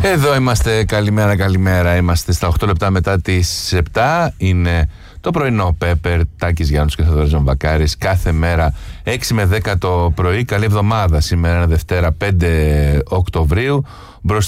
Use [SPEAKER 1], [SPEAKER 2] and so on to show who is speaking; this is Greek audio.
[SPEAKER 1] Εδώ είμαστε, καλημέρα. Είμαστε στα 8 λεπτά μετά τις 7. Είναι το πρωινό Πέπερ, Τάκης Γιάννους και Θοδωρής Βακάρης. Κάθε μέρα 6 με 10 το πρωί. Καλή εβδομάδα σήμερα, Δευτέρα 5 Οκτωβρίου.